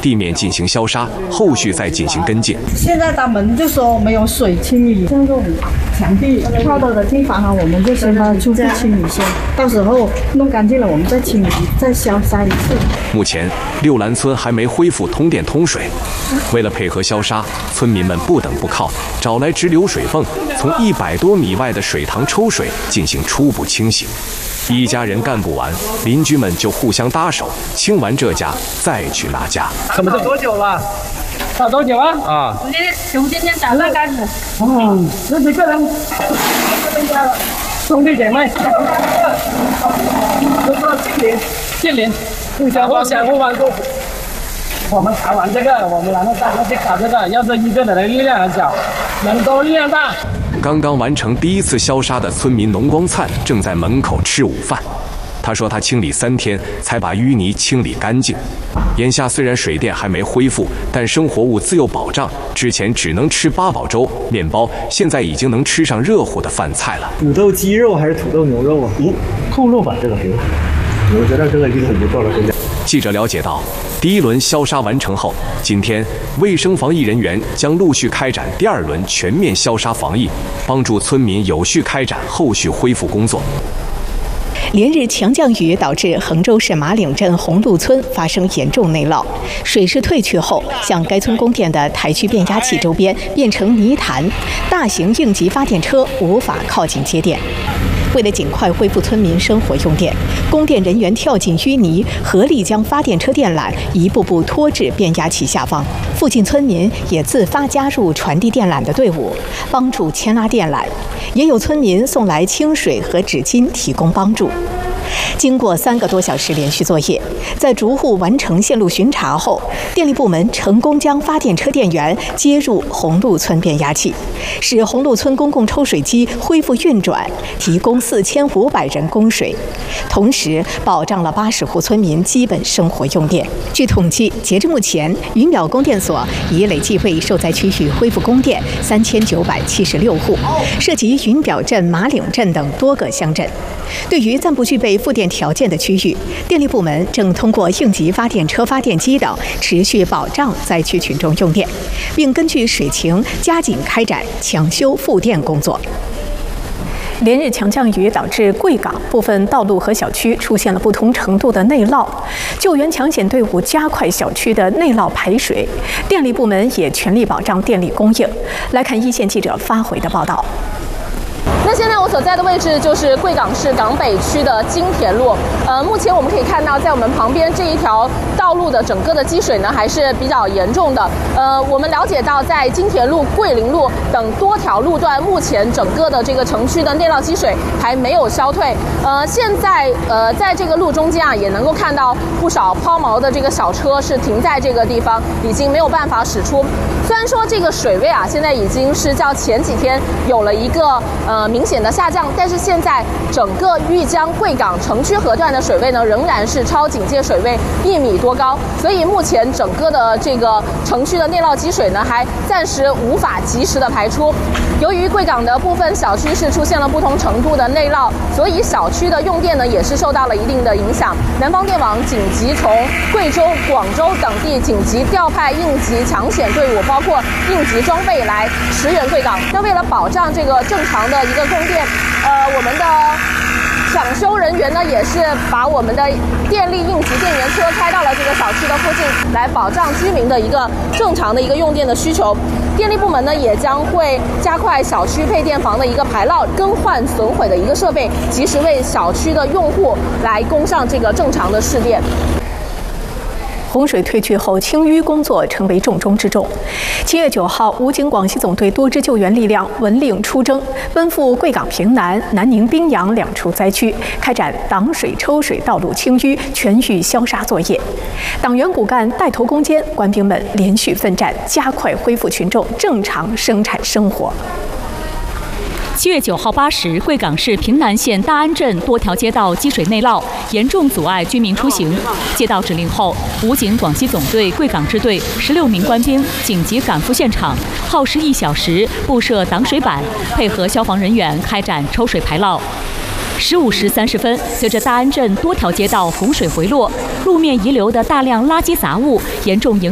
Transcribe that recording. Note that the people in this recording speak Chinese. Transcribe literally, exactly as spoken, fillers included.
地面进行消杀，后续再进行跟进。 现在他们就说没有水清理，像这种墙壁跳到的地方啊，我们就先把它初步清理先，到时候弄干净了，我们再清理，再消杀一次。 目前六兰村还没恢复通电通水，为了配合消杀，村民们不等不靠，找来直流水泵，从一百多米外的水塘抽水进行初步清洗。一家人干不完，邻居们就互相搭手，清完这家再去那家。 什么？多久了？打多久啊？啊， 从今从今天早上开始。 哦，十几个人，兄弟姐妹，都说近邻，近邻，互相帮相互帮助。我们搞完这个，我们然后大家去搞这个，要是一个人的力量很小，人多力量大。 刚刚完成第一次消杀的村民农光灿正在门口吃午饭。他说他清理三天才把淤泥清理干净。眼下虽然水电还没恢复，但生活物资有保障。之前只能吃八宝粥、面包，现在已经能吃上热乎的饭菜了。 土豆鸡肉还是土豆牛肉啊？嗯，扣肉吧，这个挺好。我觉得这个已经很不错了，现在。 记者了解到，第一轮消杀完成后，今天卫生防疫人员将陆续开展第二轮全面消杀防疫，帮助村民有序开展后续恢复工作。 连日强降雨导致衡州市马岭镇红路村发生严重内涝，水势退去后，向该村供电的台区变压器周边变成泥潭，大型应急发电车无法靠近接电。为了尽快恢复村民生活用电，供电人员跳进淤泥，合力将发电车电缆一步步拖至变压器下方。附近村民也自发加入传递电缆的队伍，帮助牵拉电缆。也有村民送来清水和纸巾提供帮助。经过三个多小时连续作业，在逐户完成线路巡查后，电力部门成功将发电车电源接入红路村变压器，使红路村公共抽水机恢复运转，提供四千五百人供水，同时保障了八十户村民基本生活用电。据统计，截至目前，云表供电所已累计为受灾区域恢复供电三千九百七十六户，涉及云表镇、马岭镇等多个乡镇。对于暂不具备复电条件的区域，电力部门正通过应急发电车、发电机等持续保障灾区群众用电，并根据水情加紧开展抢修复电工作。连日强降雨导致贵港部分道路和小区出现了不同程度的内涝，救援抢险队伍加快小区的内涝排水，电力部门也全力保障电力供应。来看一线记者发回的报道。 那现在我所在的位置就是贵港市港北区的金田路。呃，目前我们可以看到，在我们旁边这一条道路的整个的积水呢，还是比较严重的。呃，我们了解到，在金田路、桂林路等多条路段，目前整个的这个城区的内涝积水还没有消退。呃，现在呃，在这个路中间啊，也能够看到不少抛锚的这个小车是停在这个地方，已经没有办法驶出。虽然说这个水位啊，现在已经是较前几天有了一个呃明显的下降，但是现在整个玉江贵港城区河段的水位呢，仍然是超警戒水位一米多高，所以目前整个的这个城区的内涝积水呢，还暂时无法及时的排出。由于贵港的部分小区是出现了不同程度的内涝，所以小区的用电呢也是受到了一定的影响。南方电网紧急从贵州、广州等地紧急调派应急抢险队伍，包括应急装备来驰援贵港。那为了保障这个正常的一个供电，呃，我们的抢修人员呢，也是把我们的电力应急电源车开到了这个小区的附近，来保障居民的一个正常的一个用电的需求。电力部门呢，也将会加快小区配电房的一个排涝、更换损毁的一个设备，及时为小区的用户来供上这个正常的市电。 洪水退去后，清淤工作成为重中之重。七月九号，武警广西总队多支救援力量闻令出征，奔赴贵港平南、南宁宾阳两处灾区，开展挡水、抽水、道路清淤全域消杀作业。党员骨干带头攻坚，官兵们连续奋战，加快恢复群众正常生产生活。 七月九号八时，贵港市平南县大安镇多条街道积水内涝，严重阻碍居民出行。接到指令后，武警广西总队贵港支队十六名官兵紧急赶赴现场，耗时一小时布设挡水板，配合消防人员开展抽水排涝。十五时三十分，随着大安镇多条街道洪水回落，路面遗留的大量垃圾杂物严重影